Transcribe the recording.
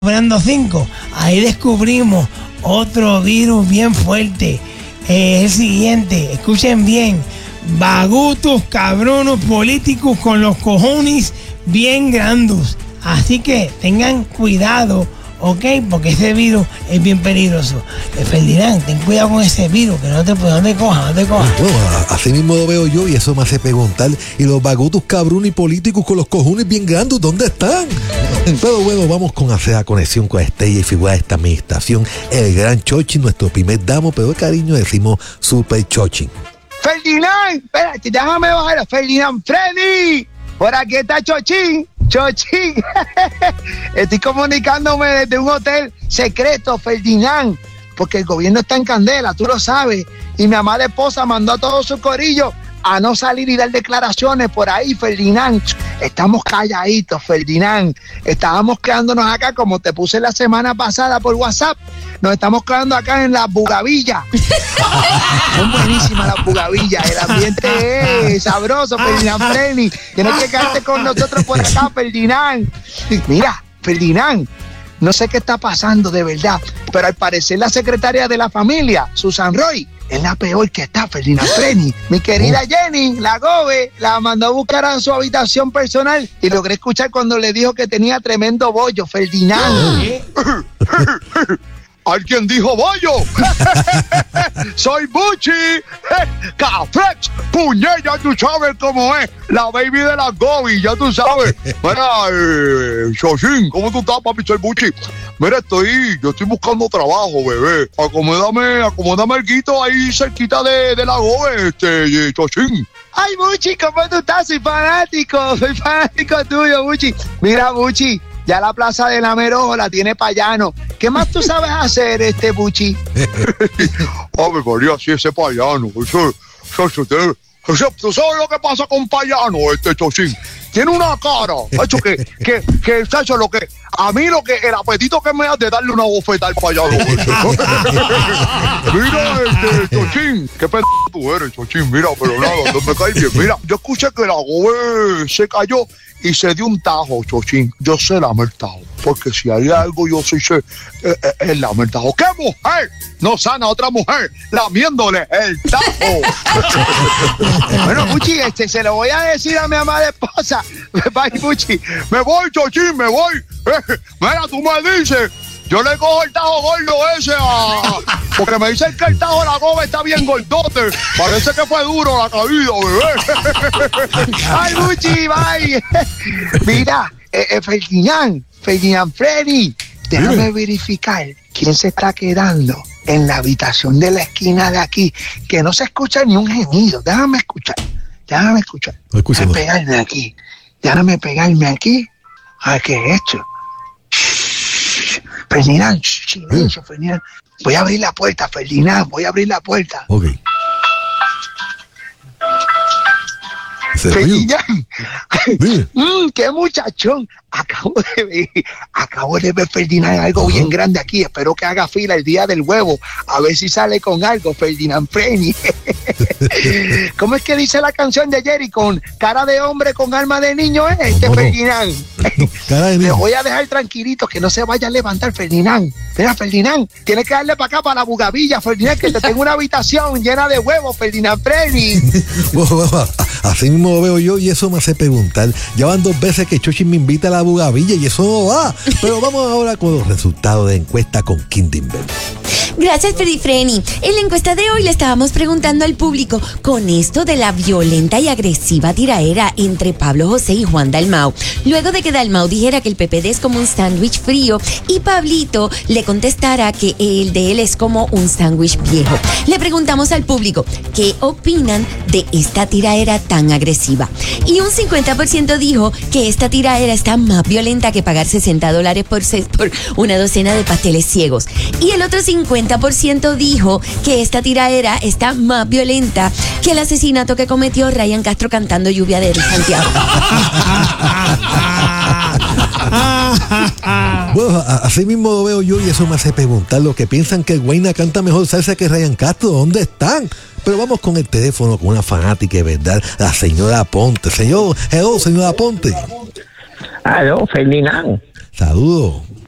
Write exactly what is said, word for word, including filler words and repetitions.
Operando cinco, ahí descubrimos otro virus bien fuerte. Eh, es el siguiente, escuchen bien: bagutos, cabronos políticos con los cojones bien grandes. Así que tengan cuidado, ok, porque ese virus es bien peligroso. Eh, Ferdinand, ten cuidado con ese virus, que no te, no te coja, no te coja. Bueno, así mismo lo veo yo y eso me hace preguntar, ¿y los bagutos cabrones y políticos con los cojones bien grandes, dónde están? Pero bueno, vamos con hacer la conexión con la estrella y figura de esta administración, el gran Chochin, nuestro primer damo, pero de cariño decimos Super Chochin. Ferdinand, espérate, déjame bajar a Ferdinand Freddy. Por aquí está Chochin, Chochin. Estoy comunicándome desde un hotel secreto, Ferdinand, porque el gobierno está en candela, tú lo sabes, y mi amada esposa mandó a todo su corillo a no salir y dar declaraciones por ahí, Ferdinand. Estamos calladitos, Ferdinand. Estábamos quedándonos acá, como te puse la semana pasada por WhatsApp. Nos estamos quedando acá en las bugavillas. Son buenísimas las bugavillas. El ambiente es sabroso, Ferdinand Freddy. Tienes que quedarte con nosotros por acá, Ferdinand. Mira, Ferdinand, no sé qué está pasando de verdad, pero al parecer la secretaria de la familia, Susan Roy, es la peor que está, Ferdinand Freddy. Mi querida Jenny, la Gobe, la mandó a buscar a su habitación personal y logré escuchar cuando le dijo que tenía tremendo bollo, Ferdinand. ¿Alguien dijo bollo? Soy Buchi, Cafrex, puñeta, tú sabes cómo es, la baby de la Gobi, ya tú sabes. Mira, eh, Chochin, ¿cómo tú estás, papi? Soy Buchi. Mira, estoy, yo estoy buscando trabajo, bebé. Acomódame, acomódame el guito ahí cerquita de, de la Gobi, este, Chochin. Ay, Buchi, ¿cómo tú estás? Soy fanático, soy fanático tuyo, Buchi. Mira, Buchi, ya la plaza de la Merojo la tiene Payano. ¿Qué más tú sabes hacer, este Buchi? Ave María, sí, ese Payano. Eso, eso, eso, eso, ¿tú sabes lo que pasa con Payano, este Chochin? Tiene una cara, hecho que, que, que, hecho, lo que, a mí lo que, el apetito que me da de darle una bofeta al Payano. Mira, este, Chochin, qué pendejo tú eres, Chochin, mira, pero nada, no me caes bien. Mira, yo escuché que la Gobe se cayó y se dio un tajo, Chochin. Yo sé lamer tajo, porque si hay algo yo soy sé, eh, eh, el lamer tajo. ¿Qué mujer no sana a otra mujer lamiéndole el tajo? Bueno, Buchi, este, se lo voy a decir a mi amada esposa. Bye, Buchi. Me voy, Chochin, me voy. Eh, mira, tú me dices, yo le cojo el tajo gordo ese a... Porque me dicen que el tajo de la Gobe está bien gordote. Parece que fue duro la caída, bebé. Ay, Buchi, bye. Mira, eh, eh, Ferdinand, Ferdinand Freddy, déjame Dime. verificar quién se está quedando en la habitación de la esquina de aquí, que no se escucha ni un gemido. Déjame escuchar, déjame escuchar. No déjame pegarme aquí, déjame pegarme aquí. A ver, ¿qué es esto? Ferdinand, silencio, Ferdinand. Voy a abrir la puerta, Ferdinand, voy a abrir la puerta. Ok. Ferdinand, mm, qué muchachón. Acabo de ver, acabo de ver, Ferdinand, algo uh-huh. bien grande aquí. Espero que haga fila el día del huevo. A ver si sale con algo, Ferdinand Freddy. ¿Cómo es que dice la canción de Jerry? Con cara de hombre con alma de niño, ¿eh? Este no, Ferdinand. No, cara de niño. Me voy a dejar tranquilito, que no se vaya a levantar, Ferdinand. Mira, Ferdinand, tienes que darle para acá, para la bugavilla, Ferdinand, que te tengo una habitación llena de huevos, Ferdinand Freddy. Bueno, bueno, así mismo lo veo yo y eso me hace preguntar. Ya van dos veces que Chochin me invita a la bugavilla y eso no va. Pero vamos ahora con los resultados de encuesta con Kindinberg. Gracias, Freddy Frenny. En la encuesta de hoy le estábamos preguntando al público con esto de la violenta y agresiva tiraera entre Pablo José y Juan Dalmau. Luego de que Dalmau dijera que el P P D es como un sándwich frío y Pablito le contestara que el de él es como un sándwich viejo. Le preguntamos al público qué opinan de esta tiraera tan agresiva. Y un cincuenta por ciento dijo que esta tiraera está más violenta que pagar sesenta dólares por, por una docena de pasteles ciegos. Y el otro cincuenta por ciento dijo que esta tiraera está más violenta que el asesinato que cometió Ryan Castro cantando Lluvia de Santiago. Bueno, así mismo lo veo yo y eso me hace preguntar lo que piensan que el Guayna canta mejor salsa que Ryan Castro. ¿Dónde están? Pero vamos con el teléfono con una fanática de verdad, la señora Ponte. Señor, hello, señora Ponte. Aló, Ferdinand. Saludos.